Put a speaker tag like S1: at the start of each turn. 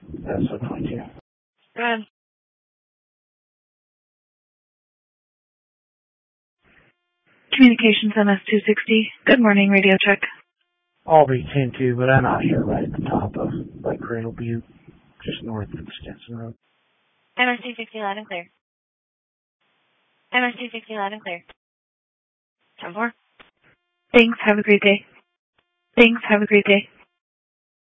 S1: That's what I'm going to.
S2: Go ahead. Communications MS-260. Good morning, radio check.
S1: Albany 10-2, but I'm out here right at the top of Lake Cradle Butte, just north of Stinson Road.
S2: MS-260 loud and clear. MS-260 loud and clear. 10-4. Thanks. Have a great day. Thanks. Have a great day.